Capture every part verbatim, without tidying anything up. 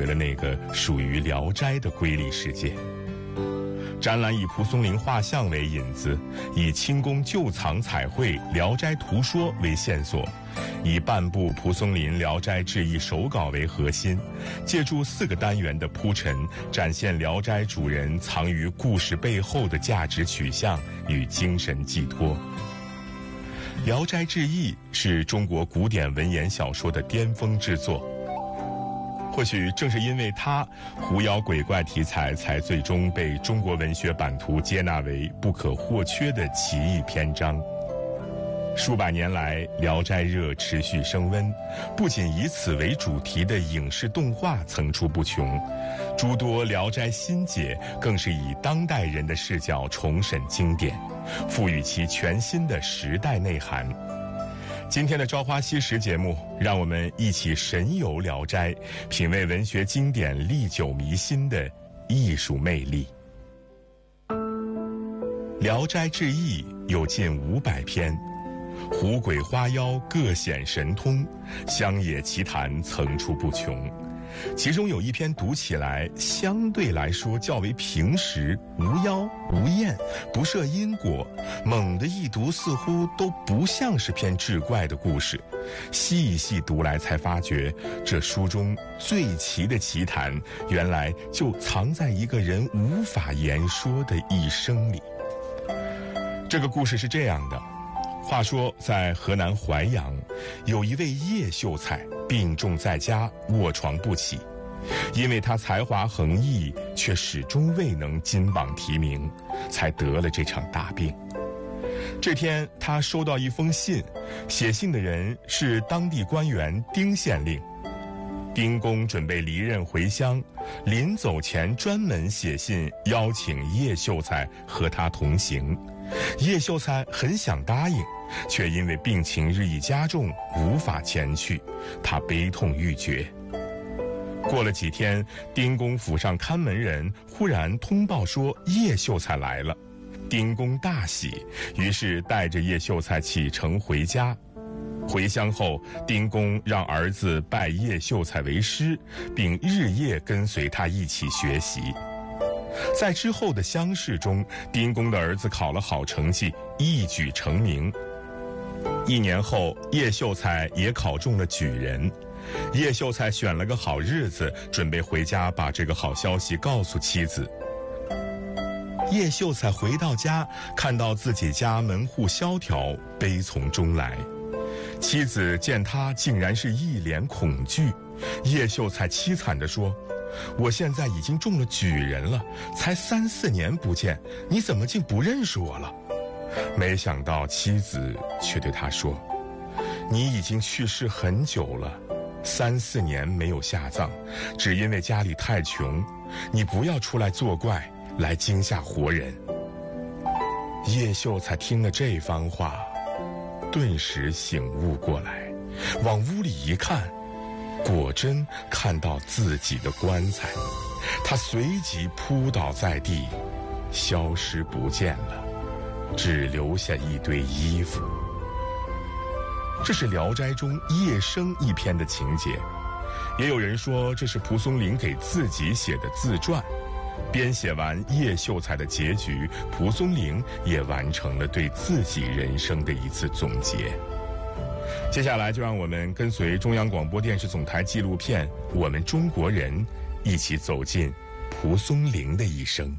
了那个属于《聊斋》的瑰丽世界。展览以蒲松龄画像为引子，以清宫旧藏彩绘《聊斋图说》为线索，以半部蒲松龄《聊斋志异》手稿为核心，借助四个单元的铺陈，展现《聊斋》主人藏于故事背后的价值取向与精神寄托。《聊斋志异》是中国古典文言小说的巅峰之作。或许正是因为它，狐妖鬼怪题材才最终被中国文学版图接纳为不可或缺的奇异篇章。数百年来，《聊斋》热持续升温，不仅以此为主题的影视动画层出不穷，诸多《聊斋》新解更是以当代人的视角重审经典，赋予其全新的时代内涵。今天的《朝花夕拾》节目，让我们一起神游《聊斋》，品味文学经典历久弥新的艺术魅力。《聊斋志异》有近五百篇，狐鬼花妖各显神通，乡野奇谈层出不穷。其中有一篇读起来相对来说较为平实，无妖无艳，不设因果，猛地一读似乎都不像是篇志怪的故事。细细读来才发觉，这书中最奇的奇谈，原来就藏在一个人无法言说的一生里。这个故事是这样的。话说在河南淮阳，有一位叶秀才病重在家，卧床不起。因为他才华横溢，却始终未能金榜题名，才得了这场大病。这天他收到一封信，写信的人是当地官员丁县令。丁公准备离任回乡，临走前专门写信邀请叶秀才和他同行。叶秀才很想答应，却因为病情日益加重，无法前去，他悲痛欲绝。过了几天，丁公府上看门人忽然通报说叶秀才来了。丁公大喜，于是带着叶秀才启程回家。回乡后，丁公让儿子拜叶秀才为师，并日夜跟随他一起学习。在之后的乡试中，丁公的儿子考了好成绩，一举成名。一年后，叶秀才也考中了举人。叶秀才选了个好日子，准备回家把这个好消息告诉妻子。叶秀才回到家，看到自己家门户萧条，悲从中来。妻子见他竟然是一脸恐惧，叶秀才凄惨地说：“我现在已经中了举人了，才三四年不见，你怎么竟不认识我了？”没想到妻子却对他说：“你已经去世很久了，三四年没有下葬，只因为家里太穷，你不要出来作怪，来惊吓活人。”叶秀才听了这番话，顿时醒悟过来，往屋里一看，果真看到自己的棺材，他随即扑倒在地，消失不见了，只留下一堆衣服。这是《聊斋》中叶生一篇的情节，也有人说这是蒲松龄给自己写的自传。编写完叶秀才的结局，蒲松龄也完成了对自己人生的一次总结。接下来就让我们跟随中央广播电视总台纪录片《我们中国人》，一起走进蒲松龄的一生。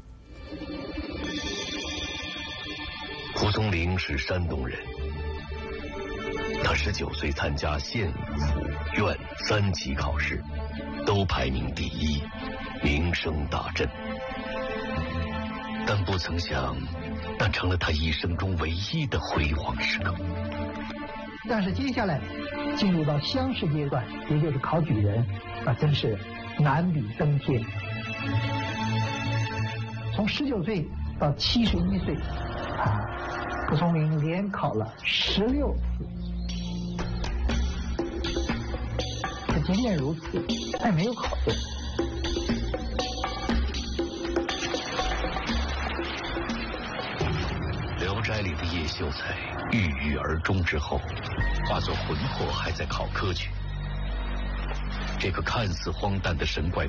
蒲松龄是山东人，他十九岁参加县、府、院三级考试，都排名第一，名声大振。但不曾想，那成了他一生中唯一的辉煌时刻。 但是接下来进入到乡试阶段，也就是考举人，那真是难比登天。从十九岁到七十一岁，啊，蒲松龄连考了十六次。可即便如此，他也没有考中。 《聊斋》里的叶秀才郁郁而终之后，化作魂魄还在考科举。这个看似荒诞的神怪